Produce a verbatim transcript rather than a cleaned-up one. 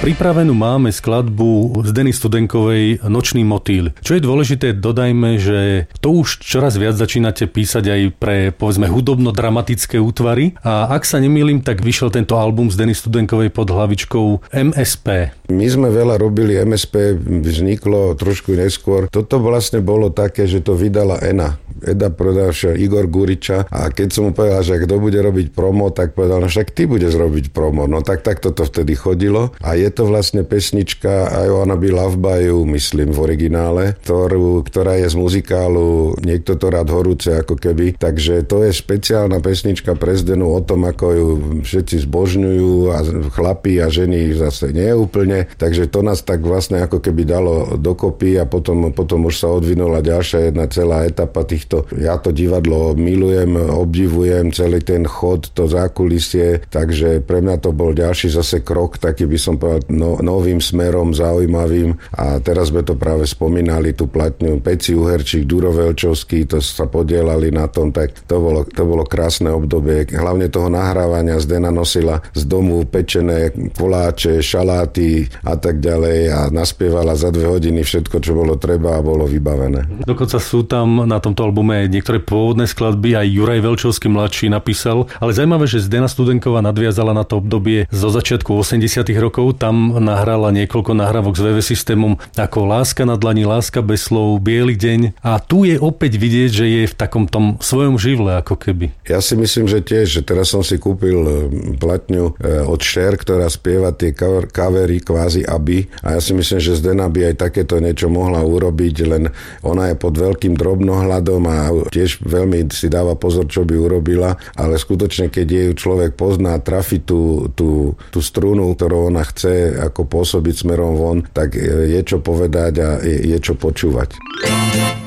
Pripravenú máme skladbu Zdeny Studenkovej Nočný motýl. Čo je dôležité, dodajme, že to už čoraz viac začínate písať aj pre, povedzme, hudobno-dramatické útvary. A ak sa nemýlim, tak vyšiel tento album Zdeny Studenkovej pod hlavičkou em es pé. My sme veľa robili, em es pé vzniklo trošku neskôr. Toto vlastne bolo také, že to vydala Ena. Eda Prodáša, Igor Guriča, a keď som mu povedal, že kto bude robiť promo, tak povedal, no však ty budeš robiť promo. No tak takto to vtedy chodilo. A je to vlastne pesnička I Wanna Be Loved by You, myslím v originále, ktorú, ktorá je z muzikálu Niekto to rád horúce, ako keby. Takže to je špeciálna pesnička pre Zdenu o tom, ako ju všetci zbožňujú a chlapi a ženy zase nie úplne. Takže to nás tak vlastne ako keby dalo dokopy a potom, potom už sa odvinula ďalšia jedna celá etapa týchto. Ja to divadlo milujem, obdivujem, celý ten chod, to zákulisie, takže pre mňa to bol ďalší zase krok, taký by som povedal no, novým smerom, zaujímavým, a teraz sme to práve spomínali, tú platňu Peci Uherčík, Duro Velčovský, to sa podielali na tom, tak to bolo, to bolo krásne obdobie, hlavne toho nahrávania. Zdena nosila z domu pečené koláče, šaláty a tak ďalej a naspievala za dve hodiny všetko, čo bolo treba a bolo vybavené. Dokonca sú tam na tomto albume niektoré pôvodné skladby, aj Juraj Velčovský mladší napísal, ale zaujímavé, že Zdena Studenková nadviazala na to obdobie zo začiatku osemdesiatych rokov, tam nahrala niekoľko nahrávok s vé vé systémom ako Láska na dlani, Láska bez slov, Biely deň, a tu je opäť vidieť, že je v takom tom svojom živle ako keby. Ja si myslím, že tiež, že teraz som si kúpil platňu od Cher, ktorá spieva tie kavery kvázi aby, a ja si myslím, že Zdena by aj takéto niečo mohla urobiť, len ona je pod veľkým drobnohľadom a tiež veľmi si dáva pozor, čo by urobila, ale skutočne, keď jej človek pozná, trafi tú, tú, tú strunu, ktorú ona chce ako pôsobiť smerom von, tak je čo povedať a je, je čo počúvať.